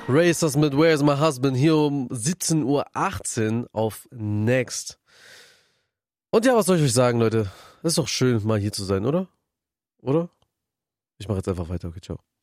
Racers mit Where's My Husband hier um 17:18 Uhr auf Next. Und ja, was soll ich euch sagen, Leute? Ist doch schön, mal hier zu sein, oder? Oder? Ich mache jetzt einfach weiter. Okay, ciao.